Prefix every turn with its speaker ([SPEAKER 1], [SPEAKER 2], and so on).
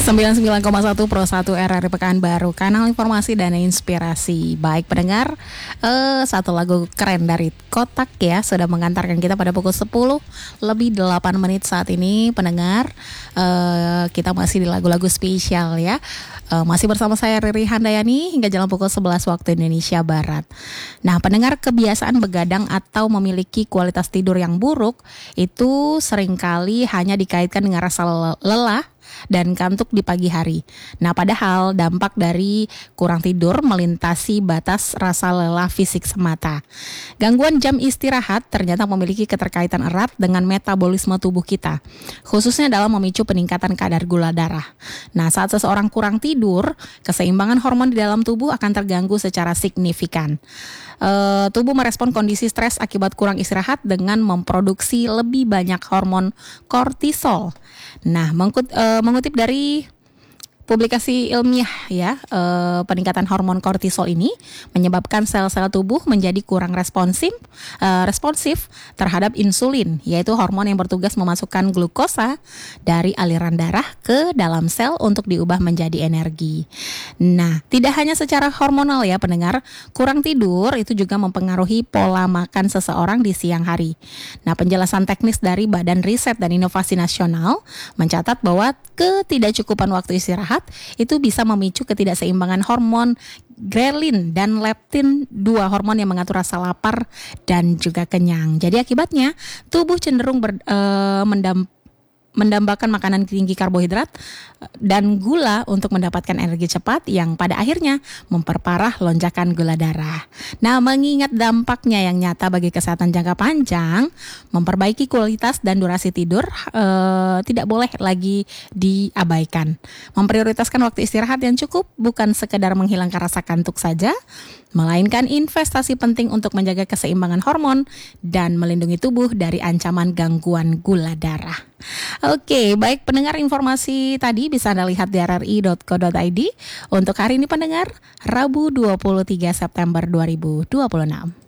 [SPEAKER 1] 99,1 Pro 1 RRI Pekanbaru, kanal informasi dan inspirasi. Baik pendengar, satu lagu keren dari Kotak ya sudah mengantarkan kita pada pukul 10 lebih 8 menit saat ini pendengar. Kita masih di lagu-lagu spesial ya. Masih bersama saya Riri Handayani hingga jalan pukul 11 waktu Indonesia Barat. Nah pendengar, kebiasaan begadang atau memiliki kualitas tidur yang buruk itu seringkali hanya dikaitkan dengan rasa lelah dan kantuk di pagi hari. Nah, padahal dampak dari kurang tidur melintasi batas rasa lelah fisik semata. Gangguan jam istirahat ternyata memiliki keterkaitan erat dengan metabolisme tubuh kita, khususnya dalam memicu peningkatan kadar gula darah. Nah, saat seseorang kurang tidur, keseimbangan hormon di dalam tubuh akan terganggu secara signifikan. Tubuh merespon kondisi stres akibat kurang istirahat dengan memproduksi lebih banyak hormon kortisol. Nah, mengutip dari publikasi ilmiah ya, peningkatan hormon kortisol ini menyebabkan sel-sel tubuh menjadi kurang responsif terhadap insulin, yaitu hormon yang bertugas memasukkan glukosa dari aliran darah ke dalam sel untuk diubah menjadi energi. Nah, tidak hanya secara hormonal ya pendengar, kurang tidur itu juga mempengaruhi pola makan seseorang di siang hari. Nah, penjelasan teknis dari Badan Riset dan Inovasi Nasional mencatat bahwa ketidakcukupan waktu istirahat itu bisa memicu ketidakseimbangan hormon ghrelin dan leptin, dua hormon yang mengatur rasa lapar dan juga kenyang. Jadi akibatnya tubuh cenderung mendambakan makanan tinggi karbohidrat dan gula untuk mendapatkan energi cepat yang pada akhirnya memperparah lonjakan gula darah. Nah, mengingat dampaknya yang nyata bagi kesehatan jangka panjang, memperbaiki kualitas dan durasi tidur tidak boleh lagi diabaikan. Memprioritaskan waktu istirahat yang cukup bukan sekedar menghilangkan rasa kantuk saja, melainkan investasi penting untuk menjaga keseimbangan hormon dan melindungi tubuh dari ancaman gangguan gula darah. Oke, baik pendengar, informasi tadi bisa Anda lihat di rri.co.id untuk hari ini pendengar, Rabu 23 September 2026.